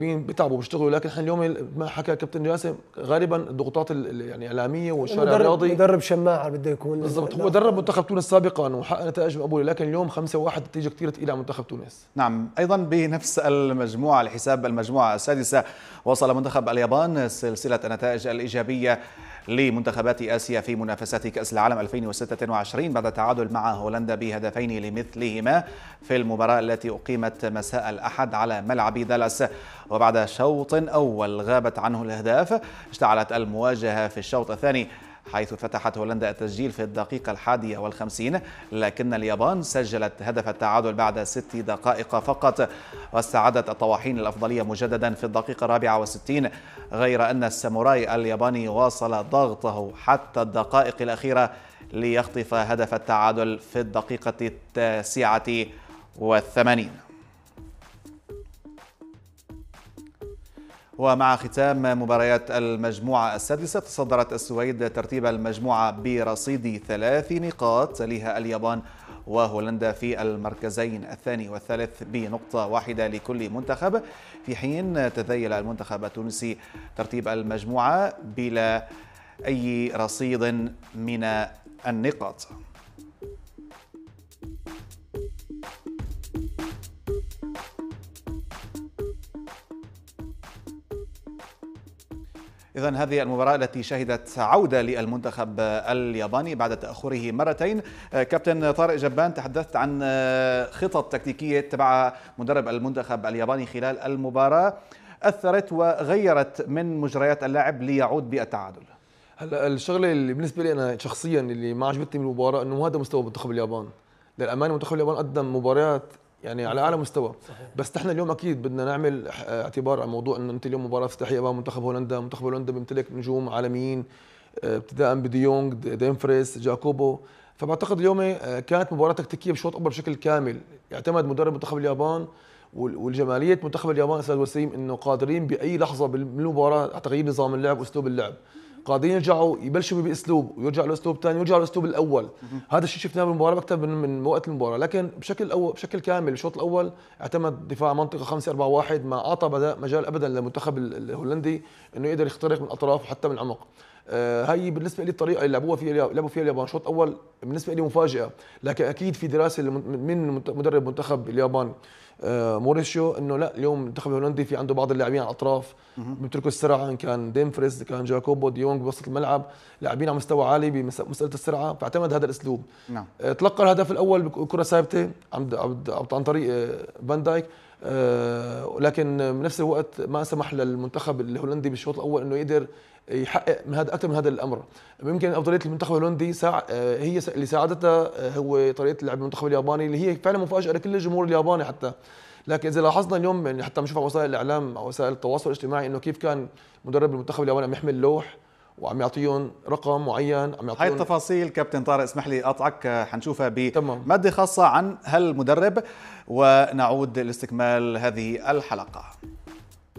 بيتعبوا بيشتغلوا، لكن احنا اليوم ما حكى كابتن جاسم غالبا الضغوطات يعني الاعلاميه والشارع الرياضي. مدرب شماعه بده يكون بالضبط، هو درب منتخب تونس سابقا وحقق نتائج مقبوله، لكن اليوم 5-1 نتيجه كثير ثقيله على منتخب تونس. نعم، ايضا بنفس المجموعه لحساب المجموعه السادسه وصل منتخب اليابان سلسله النتائج الايجابيه لمنتخبات آسيا في منافسات كأس العالم 2026 بعد التعادل مع هولندا بهدفين لمثلهما في المباراة التي أقيمت مساء الأحد على ملعب دالاس. وبعد شوط أول غابت عنه الأهداف اشتعلت المواجهة في الشوط الثاني، حيث فتحت هولندا التسجيل في الدقيقة 51، لكن اليابان سجلت هدف التعادل بعد 6 دقائق فقط، واستعادت الطواحين الأفضلية مجددا في الدقيقة 64. غير أن الساموراي الياباني واصل ضغطه حتى الدقائق الأخيرة ليخطف هدف التعادل في الدقيقة 89. ومع ختام مباريات المجموعة السادسة تصدرت السويد ترتيب المجموعة برصيد 3 نقاط، تليها اليابان وهولندا في المركزين الثاني والثالث بنقطة واحدة لكل منتخب، في حين تذيل المنتخب التونسي ترتيب المجموعة بلا أي رصيد من النقاط. إذن هذه المباراة التي شهدت عودة للمنتخب الياباني بعد تأخره مرتين. كابتن طارق جبان، تحدثت عن خطط تكتيكية تبع مدرب المنتخب الياباني خلال المباراة أثرت وغيرت من مجريات اللاعب ليعود بالتعادل. هلا الشغله اللي بالنسبه لي انا شخصيا اللي ما عجبتني من المباراه انه هذا مستوى منتخب اليابان. للامانه منتخب اليابان قدم مباريات يعني على اعلى مستوى. صحيح. بس نحن اليوم اكيد بدنا نعمل اعتبار على موضوع انه انت اليوم مباراه افتتاحيه امام منتخب هولندا، منتخب هولندا بيمتلك نجوم عالميين ابتداء بديونغ، ديمفريس، جاكوبو. فبعتقد اليوم كانت مباراه تكتيكيه بشوط اول بشكل كامل، اعتمد مدرب منتخب اليابان والجماليه منتخب اليابان استاذ وسيم انه قادرين باي لحظه بالمباراه على تغيير نظام اللعب واسلوب اللعب. قادرين يرجعوا يبلشوا باسلوب ويرجعوا لاسلوب ثاني ويرجعوا للاسلوب الاول. هذا الشيء شفناه بالمباراه اكثر من وقت المباراه، لكن بشكل كامل الشوط الاول اعتمد دفاع منطقه 5-4-1، ما اعطى مجال ابدا للمنتخب الهولندي انه يقدر يخترق من الاطراف وحتى من العمق. هاي بالنسبه لي الطريقه اللي لعبوا فيها اليابان الشوط الاول بالنسبه لي مفاجئه، لكن اكيد في دراسه من مدرب منتخب اليابان موريشيو انه لا، اليوم المنتخب الهولندي في عنده بعض اللاعبين على الاطراف بيمتلكوا السرعه، ان كان ديمفريز، كان جاكوبو، ديونغ بوسط الملعب، لاعبين على مستوى عالي بمساله السرعه، فاعتمد هذا الاسلوب. نعم. تلقى الهدف الاول بكره ثابته عن طريق فان دايك، لكن بنفس الوقت ما سمح للمنتخب الهولندي بالشوط الاول انه يقدر يحقق من هذا اكثر من هذا الامر. ممكن افضليه المنتخب الهولندي هي اللي ساعدتها هو طريقه لعب المنتخب الياباني اللي هي فعلا مفاجاه لكل الجمهور الياباني حتى. لكن اذا لاحظنا اليوم يعني حتى بنشوف على وسائل الاعلام او وسائل التواصل الاجتماعي انه كيف كان مدرب المنتخب الياباني عم يحمل لوح وعم يعطيهم رقم معين، عم يعطيهم هاي التفاصيل كابتن طارق اسمح لي اقطعك، حنشوفها بماده خاصه عن هالمدرب ونعود لاستكمال هذه الحلقه.